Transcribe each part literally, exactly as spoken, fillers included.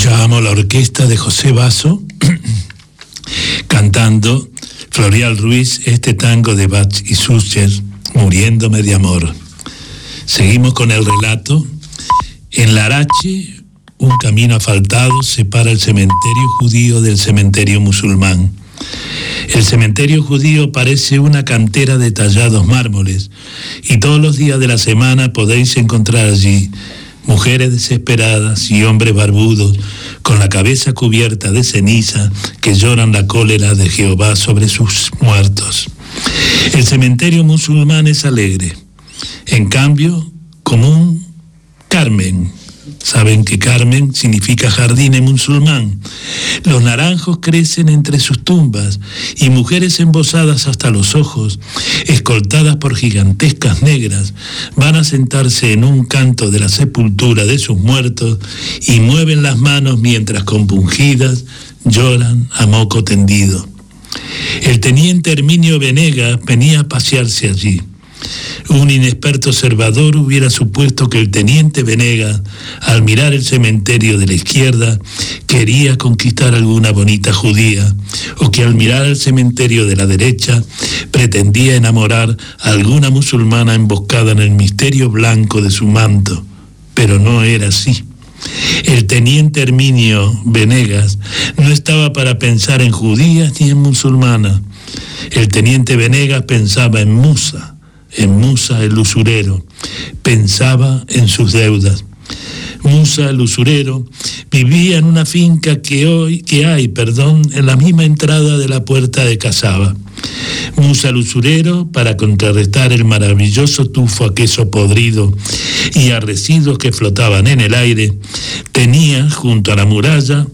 Escuchábamos la orquesta de José Basso cantando Florial Ruiz, este tango de Bach y Sucher, Muriéndome de amor. Seguimos con el relato. En Larache, un camino asfaltado separa el cementerio judío del cementerio musulmán. El cementerio judío parece una cantera de tallados mármoles, y todos los días de la semana podéis encontrar allí mujeres desesperadas y hombres barbudos con la cabeza cubierta de ceniza que lloran la cólera de Jehová sobre sus muertos. El cementerio musulmán es alegre, en cambio, común, Carmen. Saben que Carmen significa jardín en musulmán. Los naranjos crecen entre sus tumbas y mujeres embosadas hasta los ojos, escoltadas por gigantescas negras, van a sentarse en un canto de la sepultura de sus muertos y mueven las manos mientras compungidas lloran a moco tendido. El teniente Herminio Venegas venía a pasearse allí. Un inexperto observador hubiera supuesto que el teniente Venegas, al mirar el cementerio de la izquierda, quería conquistar alguna bonita judía, o que al mirar el cementerio de la derecha pretendía enamorar a alguna musulmana emboscada en el misterio blanco de su manto. Pero no era así. El teniente Herminio Venegas no estaba para pensar en judías ni en musulmanas. El teniente Venegas pensaba en Musa. En Musa el usurero, pensaba en sus deudas. Musa el usurero vivía en una finca que hoy que hay, perdón, en la misma entrada de la puerta de Casaba. Musa el usurero, para contrarrestar el maravilloso tufo a queso podrido y a residuos que flotaban en el aire, tenía junto a la muralla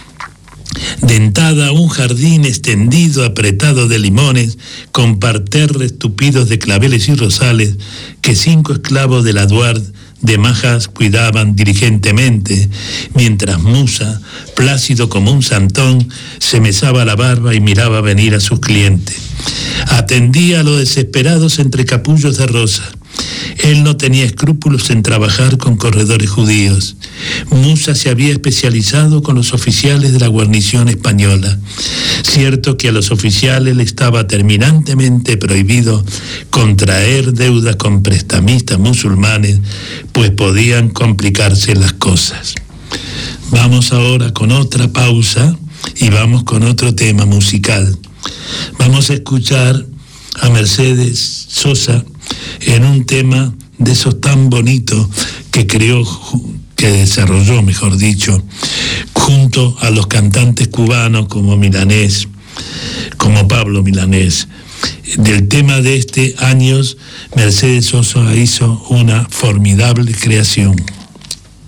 dentada un jardín extendido apretado de limones con parterres tupidos de claveles y rosales que cinco esclavos de la Duard de Majas cuidaban diligentemente, mientras Musa, plácido como un santón, se mesaba la barba y miraba venir a sus clientes. Atendía a los desesperados entre capullos de rosa. Él no tenía escrúpulos en trabajar con corredores judíos. Musa se había especializado con los oficiales de la guarnición española. Cierto que a los oficiales le estaba terminantemente prohibido contraer deudas con prestamistas musulmanes, pues podían complicarse las cosas. Vamos ahora con otra pausa y vamos con otro tema musical. Vamos a escuchar a Mercedes Sosa en un tema de esos tan bonitos que creó, que desarrolló, mejor dicho, junto a los cantantes cubanos como Milanés, como Pablo Milanés. Del tema de este años, Mercedes Sosa hizo una formidable creación.